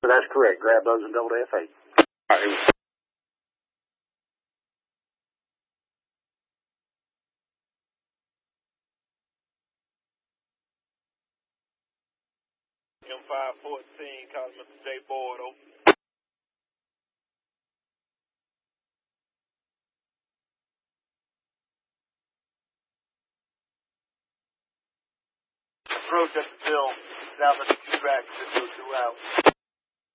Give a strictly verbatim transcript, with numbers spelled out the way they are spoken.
That's correct. Grab those and double F eight. All right. M five fourteen, calling Mister J. Boyd, over. Approach at the bill, south of the two tracks, two two out.